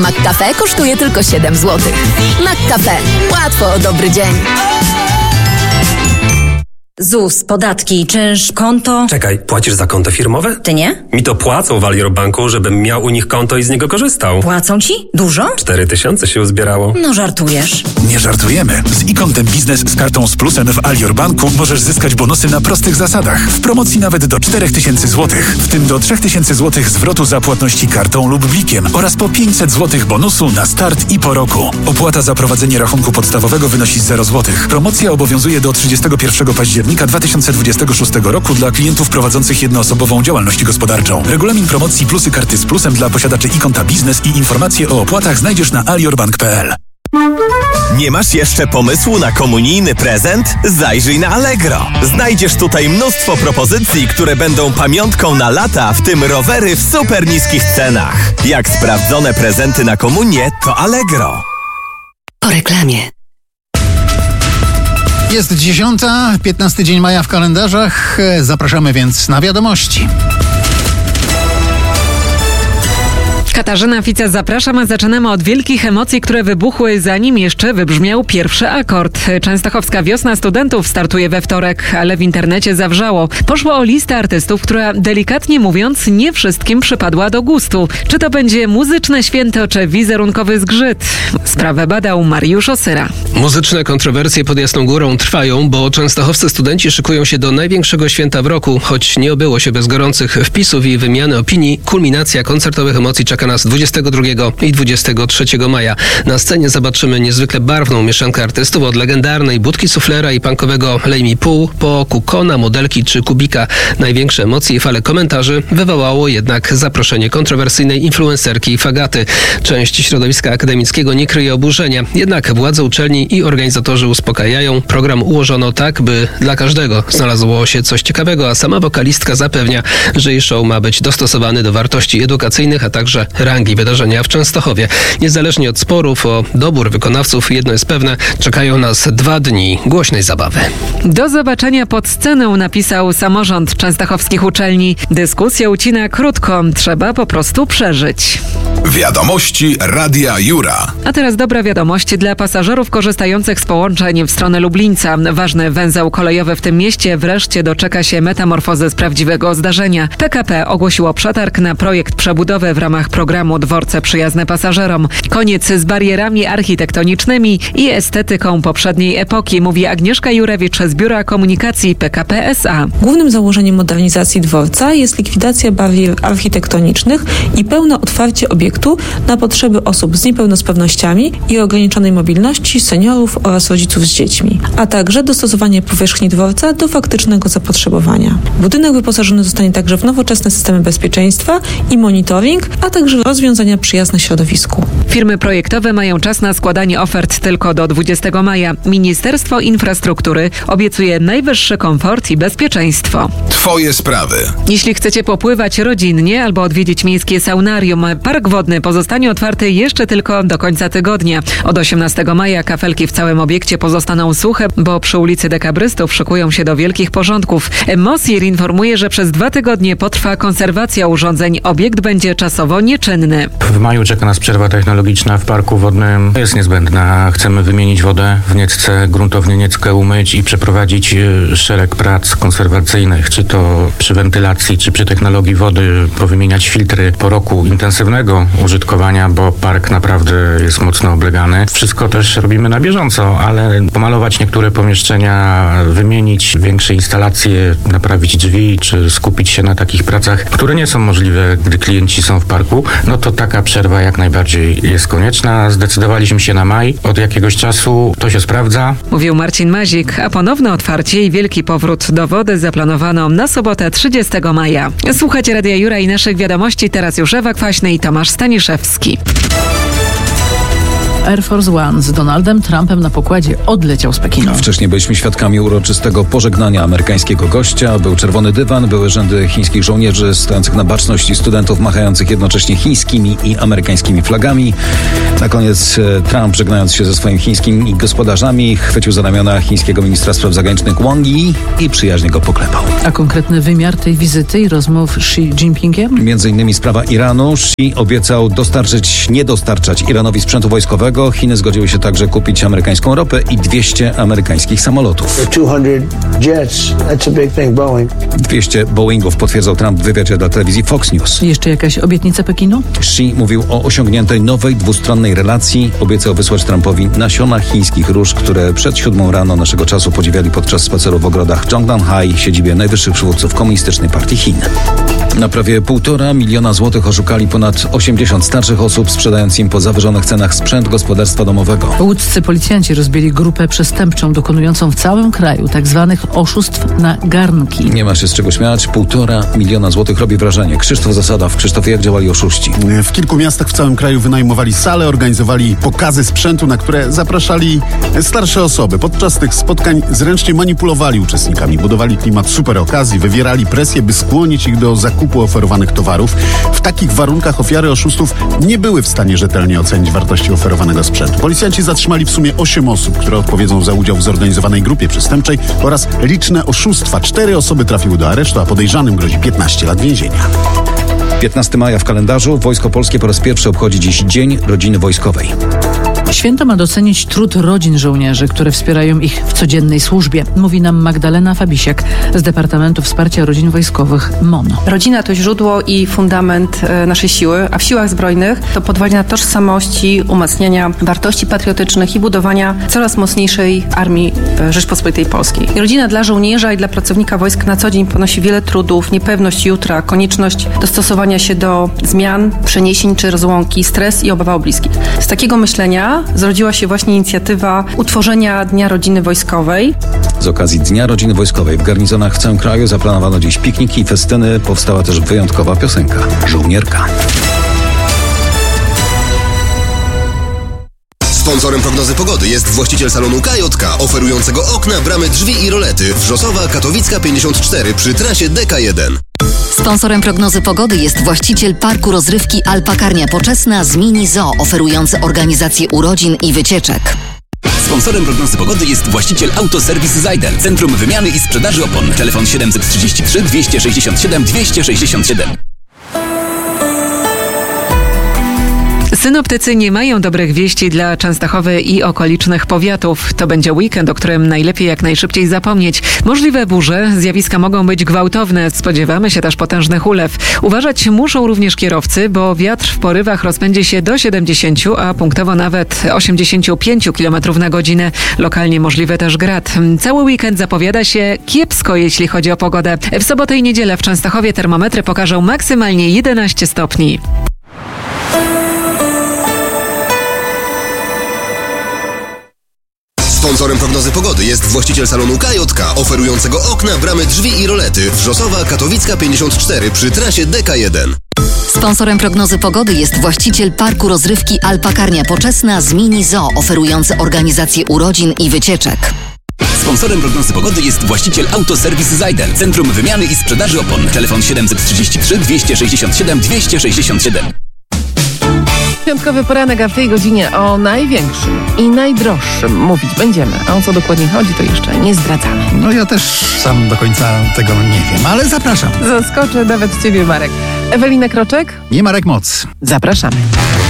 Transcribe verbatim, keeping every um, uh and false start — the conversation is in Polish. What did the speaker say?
McCafe kosztuje tylko siedem złotych. McCafe. Łatwo o dobry dzień. Z U S, podatki, czynsz, konto... Czekaj, płacisz za konto firmowe? Ty nie? Mi to płacą w Alior Banku, żebym miał u nich konto i z niego korzystał. Płacą ci? Dużo? Cztery tysiące się uzbierało. No żartujesz. Nie żartujemy. Z e-kontem biznes z kartą z plusem w Alior Banku możesz zyskać bonusy na prostych zasadach. W promocji nawet do czterech tysięcy złotych, w tym do trzech tysięcy złotych zwrotu za płatności kartą lub blikiem oraz po pięćset złotych bonusu na start i po roku. Opłata za prowadzenie rachunku podstawowego wynosi zero złotych. Promocja obowiązuje do trzydziestego pierwszego października dwa tysiące dwudziestego szóstego roku dla klientów prowadzących jednoosobową działalność gospodarczą. Regulamin promocji plusy karty z plusem dla posiadaczy e-konta biznes i informacje o opłatach znajdziesz na aliorbank kropka p l. Nie masz jeszcze pomysłu na komunijny prezent? Zajrzyj na Allegro. Znajdziesz tutaj mnóstwo propozycji, które będą pamiątką na lata, w tym rowery w super niskich cenach. Jak sprawdzone prezenty na komunię, to Allegro. Po reklamie. Jest dziesiąta, piętnasty dzień maja w kalendarzach. Zapraszamy więc na wiadomości. Katarzyna Fica, zapraszam, a zaczynamy od wielkich emocji, które wybuchły, zanim jeszcze wybrzmiał pierwszy akord. Częstochowska Wiosna Studentów startuje we wtorek, ale w internecie zawrzało. Poszło o listę artystów, która delikatnie mówiąc nie wszystkim przypadła do gustu. Czy to będzie muzyczne święto, czy wizerunkowy zgrzyt? Sprawę badał Mariusz Osyra. Muzyczne kontrowersje pod Jasną Górą trwają, bo częstochowscy studenci szykują się do największego święta w roku. Choć nie obyło się bez gorących wpisów i wymiany opinii, kulminacja koncertowych emocji czeka nas dwudziestego drugiego i dwudziestego trzeciego maja. Na scenie zobaczymy niezwykle barwną mieszankę artystów, od legendarnej Budki Suflera i punkowego Lej mi pół, po Kukona, Modelki czy Kubika. Największe emocje i fale komentarzy wywołało jednak zaproszenie kontrowersyjnej influencerki Fagaty. Część środowiska akademickiego nie kryje oburzenia, jednak władze uczelni i organizatorzy uspokajają. Program ułożono tak, by dla każdego znalazło się coś ciekawego, a sama wokalistka zapewnia, że jej show ma być dostosowany do wartości edukacyjnych, a także rangi wydarzenia w Częstochowie. Niezależnie od sporów o dobór wykonawców, jedno jest pewne, czekają nas dwa dni głośnej zabawy. Do zobaczenia pod sceną, napisał samorząd częstochowskich uczelni. Dyskusja ucina krótko, trzeba po prostu przeżyć. Wiadomości Radia Jura. A teraz dobra wiadomość dla pasażerów korzystających z połączeń w stronę Lublińca. Ważny węzeł kolejowy w tym mieście wreszcie doczeka się metamorfozy z prawdziwego zdarzenia. P K P ogłosiło przetarg na projekt przebudowy w ramach programu Dworce Przyjazne Pasażerom. Koniec z barierami architektonicznymi i estetyką poprzedniej epoki, mówi Agnieszka Jurewicz z Biura Komunikacji P K P S A. Głównym założeniem modernizacji dworca jest likwidacja barier architektonicznych i pełne otwarcie obiektu na potrzeby osób z niepełnosprawnościami i ograniczonej mobilności, seniorów oraz rodziców z dziećmi, a także dostosowanie powierzchni dworca do faktycznego zapotrzebowania. Budynek wyposażony zostanie także w nowoczesne systemy bezpieczeństwa i monitoring, a także rozwiązania przyjazne środowisku. Firmy projektowe mają czas na składanie ofert tylko do dwudziestego maja. Ministerstwo Infrastruktury obiecuje najwyższy komfort i bezpieczeństwo. Twoje sprawy. Jeśli chcecie popływać rodzinnie albo odwiedzić miejskie saunarium, park wodny pozostanie otwarty jeszcze tylko do końca tygodnia. Od osiemnastego maja kafelki w całym obiekcie pozostaną suche, bo przy ulicy Dekabrystów szykują się do wielkich porządków. Mosir informuje, że przez dwa tygodnie potrwa konserwacja urządzeń. Obiekt będzie czasowo nieczynny. W maju czeka nas przerwa technologiczna w parku wodnym. Jest niezbędna. Chcemy wymienić wodę w Niecce, gruntownie Nieckę umyć i przeprowadzić szereg prac konserwacyjnych, czy to przy wentylacji, czy przy technologii wody, powymieniać filtry po roku intensywnego użytkowania, bo park naprawdę jest mocno oblegany. Wszystko też robimy na bieżąco, ale pomalować niektóre pomieszczenia, wymienić większe instalacje, naprawić drzwi, czy skupić się na takich pracach, które nie są możliwe, gdy klienci są w parku, no to taka przerwa jak najbardziej jest konieczna. Zdecydowaliśmy się na maj. Od jakiegoś czasu to się sprawdza. Mówił Marcin Mazik, a ponowne otwarcie i wielki powrót do wody zaplanowano na sobotę trzydziestego maja. Słuchajcie Radia Jura i naszych wiadomości. Teraz już Ewa Kwaśny i Tomasz Staniszewski. Air Force One z Donaldem Trumpem na pokładzie odleciał z Pekinu. Wcześniej byliśmy świadkami uroczystego pożegnania amerykańskiego gościa. Był czerwony dywan, były rzędy chińskich żołnierzy stojących na baczność i studentów machających jednocześnie chińskimi i amerykańskimi flagami. Na koniec Trump, żegnając się ze swoimi chińskimi gospodarzami, chwycił za ramiona chińskiego ministra spraw zagranicznych Wang Yi i przyjaźnie go poklepał. A konkretny wymiar tej wizyty i rozmów z Xi Jinpingiem? Między innymi sprawa Iranu. Xi obiecał dostarczyć, nie dostarczać Iranowi sprzętu wojskowego. Chiny zgodziły się także kupić amerykańską ropę i dwieście amerykańskich samolotów. dwieście Boeingów, potwierdzał Trump w wywiadzie dla telewizji Fox News. Jeszcze jakaś obietnica Pekinu? Xi mówił o osiągniętej nowej dwustronnej relacji. Obiecał wysłać Trumpowi nasiona chińskich róż, które przed siódmą rano naszego czasu podziwiali podczas spaceru w ogrodach Zhongnanhai, siedzibie najwyższych przywódców Komunistycznej Partii Chin. Na prawie półtora miliona złotych oszukali ponad osiemdziesiąt starszych osób, sprzedając im po zawyżonych cenach sprzęt gospodarstwa domowego. Łódzcy policjanci rozbili grupę przestępczą dokonującą w całym kraju tzw. oszustw na garnki. Nie ma się z czego śmiać. Półtora miliona złotych robi wrażenie. Krzysztof Zasada. W Krzysztofie, jak działali oszuści? W kilku miastach w całym kraju wynajmowali sale, organizowali pokazy sprzętu, na które zapraszali starsze osoby. Podczas tych spotkań zręcznie manipulowali uczestnikami, budowali klimat super okazji, wywierali presję, by skłonić ich do zakupu oferowanych towarów. W takich warunkach ofiary oszustów nie były w stanie rzetelnie ocenić wartości oferowanego sprzętu. Policjanci zatrzymali w sumie osiem osób, które odpowiedzą za udział w zorganizowanej grupie przestępczej oraz liczne oszustwa. Cztery osoby trafiły do aresztu, a podejrzanym grozi piętnaście lat więzienia. piętnastego maja w kalendarzu. Wojsko Polskie po raz pierwszy obchodzi dziś Dzień Rodziny Wojskowej. Święto ma docenić trud rodzin żołnierzy, które wspierają ich w codziennej służbie, mówi nam Magdalena Fabisiak z Departamentu Wsparcia Rodzin Wojskowych M O N. Rodzina to źródło i fundament naszej siły, a w siłach zbrojnych to podwalina tożsamości, umacniania wartości patriotycznych i budowania coraz mocniejszej armii Rzeczpospolitej Polskiej. I rodzina dla żołnierza i dla pracownika wojsk na co dzień ponosi wiele trudów, niepewność jutra, konieczność dostosowania się do zmian, przeniesień czy rozłąki, stres i obawa o bliskich. Z takiego myślenia zrodziła się właśnie inicjatywa utworzenia Dnia Rodziny Wojskowej. Z okazji Dnia Rodziny Wojskowej w garnizonach w całym kraju zaplanowano dziś pikniki i festyny. Powstała też wyjątkowa piosenka Żołnierka. Sponsorem prognozy pogody jest właściciel salonu K J K, oferującego okna, bramy, drzwi i rolety. Wrzosowa, Katowicka pięćdziesiąt cztery przy trasie D K jeden. Sponsorem prognozy pogody jest właściciel parku rozrywki Alpakarnia Poczesna z Mini Zoo, oferujący organizację urodzin i wycieczek. Sponsorem prognozy pogody jest właściciel Autoserwis Zajden, Centrum Wymiany i Sprzedaży Opon. Telefon siedem trzy trzy, dwieście sześćdziesiąt siedem, dwieście sześćdziesiąt siedem. Synoptycy nie mają dobrych wieści dla Częstochowy i okolicznych powiatów. To będzie weekend, o którym najlepiej jak najszybciej zapomnieć. Możliwe burze, zjawiska mogą być gwałtowne. Spodziewamy się też potężnych ulew. Uważać muszą również kierowcy, bo wiatr w porywach rozpędzi się do siedemdziesięciu, a punktowo nawet osiemdziesięciu pięciu kilometrów na godzinę. Lokalnie możliwy też grad. Cały weekend zapowiada się kiepsko, jeśli chodzi o pogodę. W sobotę i niedzielę w Częstochowie termometry pokażą maksymalnie jedenaście stopni. Sponsorem prognozy pogody jest właściciel salonu K J K, oferującego okna, bramy, drzwi i rolety. Wrzosowa, Katowicka pięćdziesiąt cztery przy trasie D K jeden. Sponsorem prognozy pogody jest właściciel parku rozrywki Alpakarnia Poczesna z Mini Zoo, oferujący organizację urodzin i wycieczek. Sponsorem prognozy pogody jest właściciel Autoserwis Zajden, Centrum Wymiany i Sprzedaży Opon. Telefon siedem trzy trzy, dwieście sześćdziesiąt siedem, dwieście sześćdziesiąt siedem. Piątkowy poranek, a w tej godzinie o największym i najdroższym mówić będziemy. A o co dokładnie chodzi, to jeszcze nie zdradzamy. No ja też sam do końca tego nie wiem, ale zapraszam. Zaskoczę nawet ciebie, Marek. Ewelina Kroczek? Nie Marek Moc. Zapraszamy.